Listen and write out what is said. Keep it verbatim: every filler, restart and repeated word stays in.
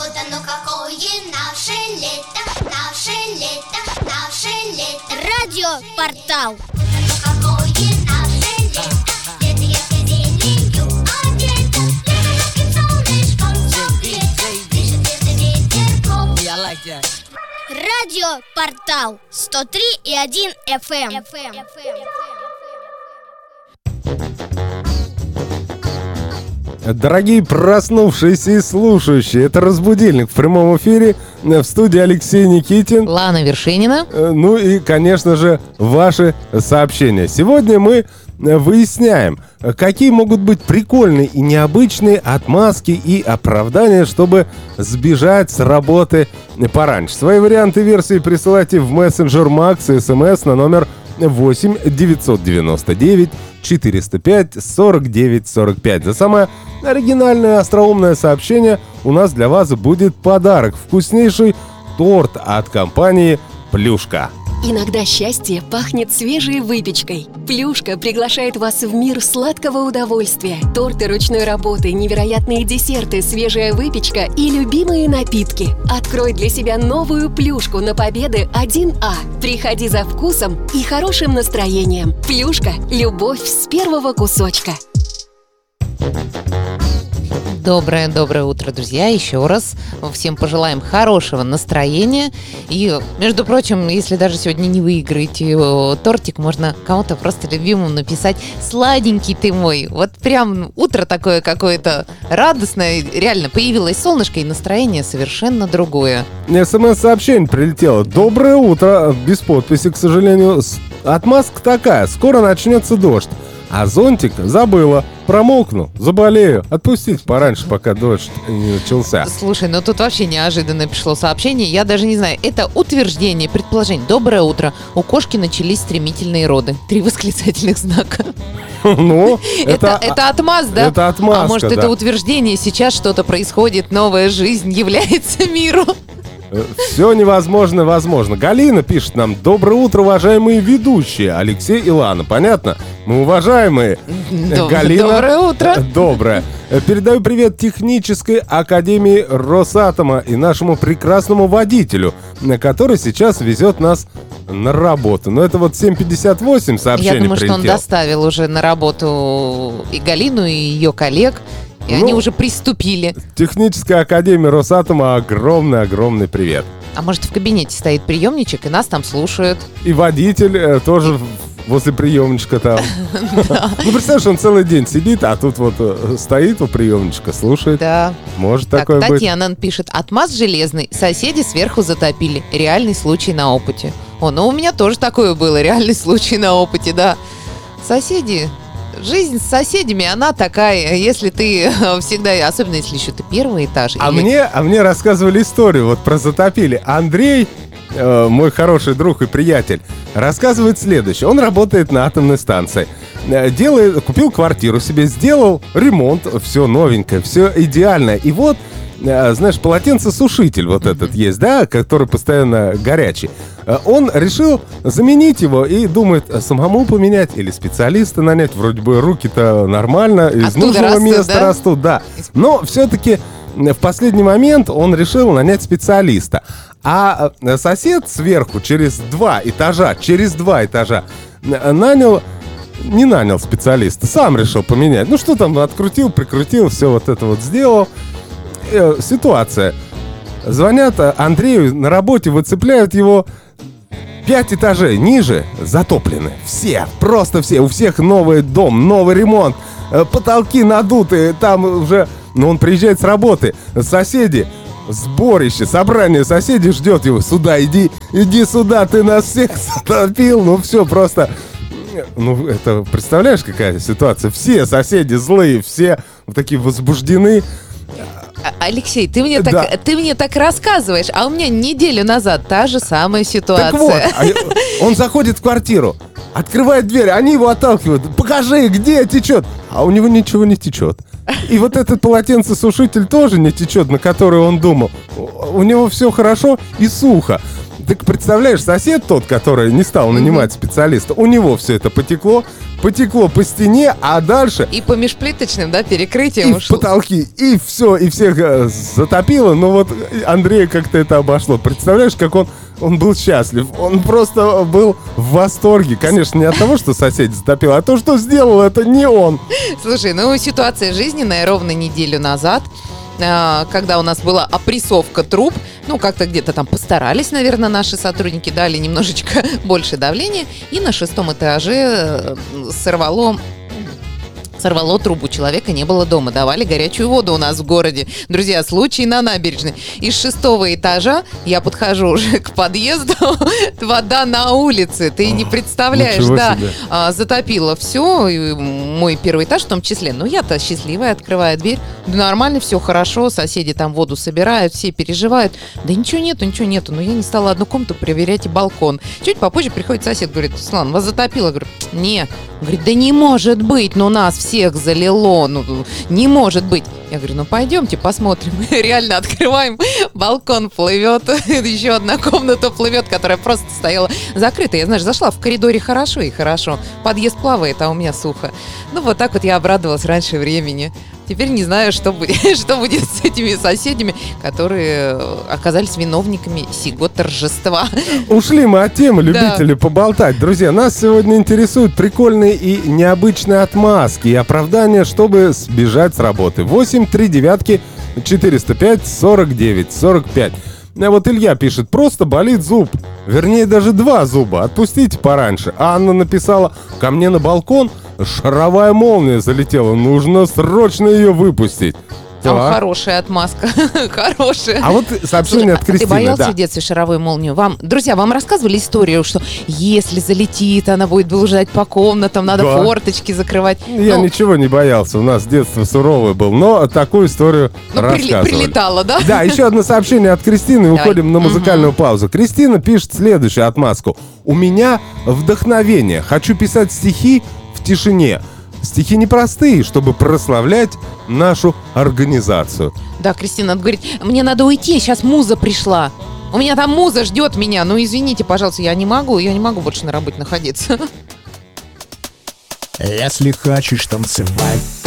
Вот оно какое наше лето, наше лето, наше лето. Радиопортал. Вот оно какое наше лето. Лето ярко зеленью одето. Лето ярким солнышком согрето. Дышит лето ветерком. Радиопортал сто три и один эф эм. Дорогие проснувшиеся и слушающие, это «Разбудильник» в прямом эфире. В студии Алексей Никитин. Лана Вершинина. Ну и, конечно же, ваши сообщения. Сегодня мы выясняем, какие могут быть прикольные и необычные отмазки и оправдания, чтобы сбежать с работы пораньше. Свои варианты версии присылайте в мессенджер Макс и смс на номер восемь девятьсот девяносто девять четыреста пять сорок девять сорок пять. За самое оригинальное и остроумное сообщение у нас для вас будет подарок. Вкуснейший торт от компании «Плюшка». Иногда счастье пахнет свежей выпечкой. «Плюшка» приглашает вас в мир сладкого удовольствия. Торты ручной работы, невероятные десерты, свежая выпечка и любимые напитки. Открой для себя новую «Плюшку» на Победы один А. Приходи за вкусом и хорошим настроением. «Плюшка» – любовь с первого кусочка. Доброе-доброе утро, друзья. Еще раз всем пожелаем хорошего настроения. И, между прочим, если даже сегодня не выиграете тортик, можно кому-то просто любимому написать: «Сладенький ты мой». Вот прям утро такое какое-то радостное. Реально, появилось солнышко, и настроение совершенно другое. СМС-сообщение прилетело. Доброе утро. Без подписи, к сожалению. Отмазка такая. Скоро начнется дождь. А зонтик забыла. Промокну, заболею. Отпустить пораньше, пока дождь не начался. Слушай, ну тут вообще неожиданно пришло сообщение. Я даже не знаю. Это утверждение, предположение. Доброе утро. У кошки начались стремительные роды. Три восклицательных знака. Ну, это... Это отмаз, да? Это отмазка, А может, это утверждение. Сейчас что-то происходит, новая жизнь является миру. Все невозможно, возможно. Галина пишет нам: доброе утро, уважаемые ведущие Алексей и Лана. Понятно? Мы уважаемые. Доб- Галина. Доброе утро. Доброе. Передаю привет Технической академии Росатома и нашему прекрасному водителю, который сейчас везет нас на работу. Но это вот семь пятьдесят восемь сообщение Я думаю, прилетело. что он доставил уже на работу и Галину, и ее коллег. И Ну, они уже приступили. Техническая академия Росатома, огромный-огромный привет. А может, в кабинете стоит приемничек, и нас там слушают. И водитель э, тоже возле приемничка там. Ну, представляешь, он целый день сидит, а тут вот э, стоит у приемничка, слушает. Да. Может Так, такое быть. Татьяна пишет: отмаз железный, соседи сверху затопили. Реальный случай на опыте. О, ну у меня тоже такое было, реальный случай на опыте, да. Соседи... Жизнь с соседями, она такая, если ты всегда, особенно если еще ты первый этаж. А, или... мне, а мне рассказывали историю вот про затопили. Андрей, э, мой хороший друг и приятель, рассказывает следующее. Он работает на атомной станции. Э, делает, купил квартиру себе, сделал ремонт, все новенькое, все идеальное. И вот, э, знаешь, полотенцесушитель вот mm-hmm. этот есть, да, который постоянно горячий. Э, он решил заменить его и думает, самому поменять или специалиста нанять. Вроде бы руки-то нормально, из Оттуда нужного растут, места да? растут, да. Но все-таки в последний момент он решил нанять специалиста. А сосед сверху через два этажа, через два этажа нанял, не нанял специалиста, сам решил поменять. Ну что там, открутил, прикрутил, все вот это вот сделал. Э, ситуация. Звонят Андрею на работе, выцепляют его. Пять этажей ниже затоплены. Все, просто все. У всех новый дом, новый ремонт. Э, потолки надуты, там уже... Но он приезжает с работы. Соседи, сборище, собрание соседей ждет его. Сюда иди, иди сюда, ты нас всех затопил. Ну все, просто... Ну, это, представляешь, какая ситуация? Все соседи злые, все такие возбуждены. Алексей, ты мне, Да. так, ты мне так рассказываешь, а у меня неделю назад та же самая ситуация. Так вот, а он заходит в квартиру, открывает дверь, они его отталкивают. Покажи, где течет. А у него ничего не течет. И вот этот полотенцесушитель тоже не течет, на который он думал. У него все хорошо и сухо. Так представляешь, сосед тот, который не стал нанимать специалиста, у него все это потекло, потекло по стене, а дальше... И по межплиточным, да, перекрытиям И в ушло. потолки, и все, и всех э, затопило. Но вот Андрея как-то это обошло. Представляешь, как он, он был счастлив. Он просто был в восторге. Конечно, не от того, что сосед затопил, а то, что сделал это не он. Слушай, ну ситуация жизненная ровно неделю назад, э, когда у нас была опрессовка труб, ну как-то где-то там постарались, наверное, наши сотрудники, дали немножечко больше давления, и на шестом этаже э, сорвало... Сорвало трубу, человека не было дома. Давали горячую воду у нас в городе. Друзья, случай на набережной. Из шестого этажа я подхожу уже к подъезду. Вода на улице. Ты не представляешь, ничего да. себе. А, затопило все. И мой первый этаж в том числе. Но я-то счастливая, открываю дверь. Да нормально, все хорошо. Соседи там воду собирают, все переживают. Да ничего нету, ничего нету. Но я не стала одну комнату проверять и балкон. Чуть попозже приходит сосед, говорит: Светлана, вас затопило? Я говорю: не. Он говорит: да не может быть, но нас всех залило, ну не может быть. Я говорю: ну пойдемте посмотрим. Реально открываем, балкон плывет, еще одна комната плывет, которая просто стояла закрыта. Я, знаешь, зашла в коридоре хорошо и хорошо. Подъезд плавает, а у меня сухо. Ну вот так вот я обрадовалась раньше времени. Теперь не знаю, что будет, что будет с этими соседями, которые оказались виновниками сего торжества. Ушли мы от темы, Да. любители поболтать. Друзья, нас сегодня интересуют прикольные и необычные отмазки и оправдания, чтобы сбежать с работы. восемь три девятки четыреста пять сорок девять сорок пять. А вот Илья пишет: просто болит зуб. Вернее, даже два зуба. Отпустите пораньше. А Анна написала: ко мне на балкон шаровая молния залетела. Нужно срочно ее выпустить. Там Так. хорошая отмазка. Хорошая. А вот сообщение Слушай, от а ты Кристины. боялся Да. в детстве шаровую молнию? Вам, друзья, вам рассказывали историю, что если залетит, она будет блуждать по комнатам, надо Да. форточки закрывать. Я Ну, ничего не боялся. У нас детство суровое было. Но такую историю ну, прили- рассказывали. прилетало, да? Да, еще одно сообщение от Кристины. Давай. Уходим на музыкальную паузу. Кристина пишет следующую отмазку. У меня вдохновение. Хочу писать стихи в тишине. Стихи непростые, чтобы прославлять нашу организацию. Да, Кристина говорит: мне надо уйти, сейчас муза пришла. У меня там муза ждет меня. Ну, извините, пожалуйста, я не могу, я не могу больше на работе находиться. Если хочешь танцевать,